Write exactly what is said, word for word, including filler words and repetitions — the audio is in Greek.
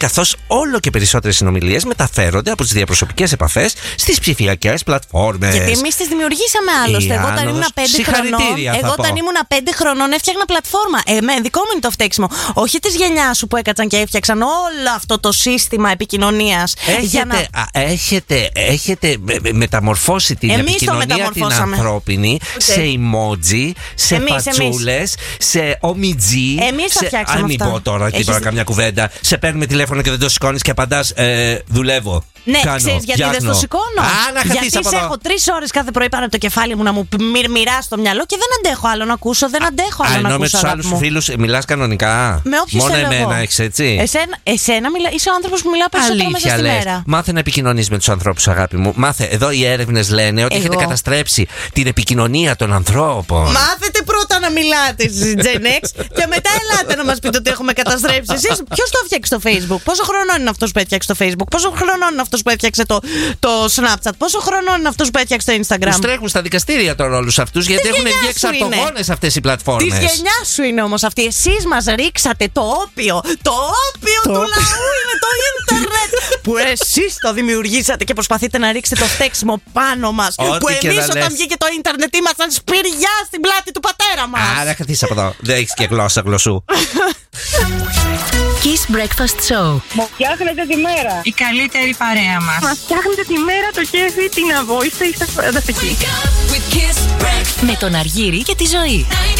καθώς όλο και περισσότερες συνομιλίες μεταφέρονται από τις διαπροσωπικές επαφές στις ψηφιακές πλατφόρμες. Γιατί εμείς τις δημιουργήσαμε άλλωστε. Εγώ όταν ήμουν πέντε χρονών, εγώ όταν ήμουν πέντε χρονών έφτιαχνα πλατφόρμα. Ε, με δικό μου είναι το φταίξιμο. Όχι της γενιάς σου που έκατσαν και έφτιαξαν όλο αυτό το σύστημα επικοινωνίας. Έχετε, να... α, έχετε, έχετε μεταμορφώσει την εμείς επικοινωνία την ανθρώπινη okay. σε emoji, σε εμείς, πατσούλες, εμείς. σε ομιτζί. Εμείς τα φτιάξαμε. Αν μην πω τώρα και τώρα καμιά κουβέντα, σε παίρνουμε τηλέφωνο και δεν το σηκώνεις και απαντάς ε, δουλεύω. Ναι, κάνω, ξέρεις γιατί δεν το σηκώνω. Α, γιατί σε έχω τρεις ώρες κάθε πρωί πάνω από το κεφάλι μου να μου μοιράσει το μυαλό και δεν αντέχω άλλο να ακούσω. Δεν αντέχω άλλο Α, να ακούσω. Ενώ με τους άλλους σου φίλους μιλάς κανονικά. Με όποιους μόνο θέλω εμένα εγώ. Έχεις έτσι. Εσένα, εσένα μιλά, είσαι ο άνθρωπος που μιλά περισσότερο μέσα στη μέρα. Μάθε να επικοινωνείς με τους ανθρώπους, αγάπη μου. Μάθε. Εδώ οι έρευνες λένε ότι εγώ. έχετε καταστρέψει την επικοινωνία των ανθρώπων. Μάθετε πρώτα να μιλάτε στις Gen X και μετά ελάτε να μας πείτε ότι έχουμε καταστρέψει. Εσείς ποιος το έφτιαξε στο Facebook? Πόσο χρονών είναι αυτός που έφτιαξε το Facebook? Πόσο χρονών είναι αυτός που έφτιαξε το, το Snapchat? Πόσο χρονών είναι αυτός που έφτιαξε το Instagram? Τους τρέχουν στα δικαστήρια τώρα όλους αυτούς γιατί έχουν βγει εξαρτογόνες αυτές οι πλατφόρμες. Της γενιάς σου είναι όμως αυτή. Εσείς μας ρίξατε το όπιο. Το όπιο του λαού είναι το ίντερνετ. Που εσείς το δημιουργήσατε και προσπαθείτε να ρίξετε το φταίξιμο πάνω μας. Που εμείς όταν λες... βγήκε το ίντερνετ ήμασταν σπηριά στην πλάτη του πατέρα μας. Άρα χαθείς από εδώ. Δεν έχεις και γλώσσα γλωσσού. Kiss Breakfast Show. Μου φτιάχνετε τη μέρα. Η καλύτερη παρέα μας. Μας φτιάχνετε τη μέρα, το κέφι, την αβόηστε, είστε φανταστικοί. Με τον Αργύρη και τη Ζωή.